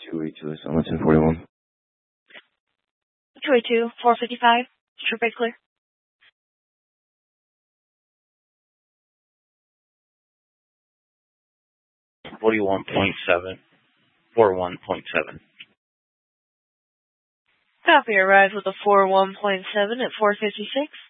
282 is on 1041. 282, 455. True break clear. 41.7. 41.7. Copy arrived with a 41.7 at 456.